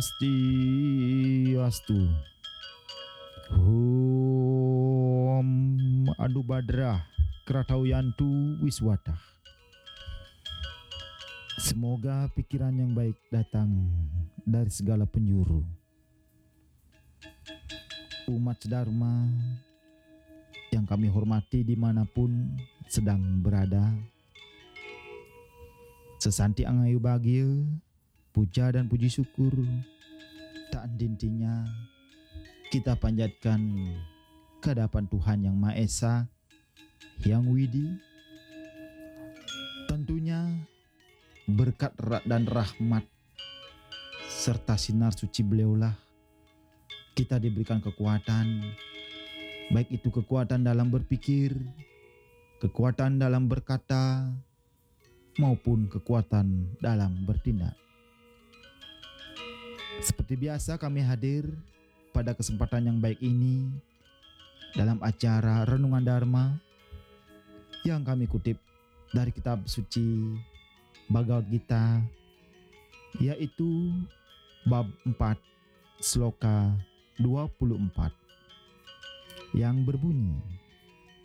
Swastiastu. Hum Adu Badrah Kratauyantu Wiswatah. Semoga pikiran yang baik datang dari segala penjuru. Umat Dharma yang kami hormati dimanapun sedang berada, sesanti angayu bahagia, puja dan puji syukur tak henti-hentinya kita panjatkan ke hadapan Tuhan Yang Maha Esa, Yang Widi. Tentunya berkat dan rahmat serta sinar suci beliaulah kita diberikan kekuatan, baik itu kekuatan dalam berpikir, kekuatan dalam berkata, maupun kekuatan dalam bertindak. Seperti biasa kami hadir pada kesempatan yang baik ini dalam acara Renungan Dharma yang kami kutip dari kitab suci Bhagavad Gita, yaitu bab 4 sloka 24 yang berbunyi,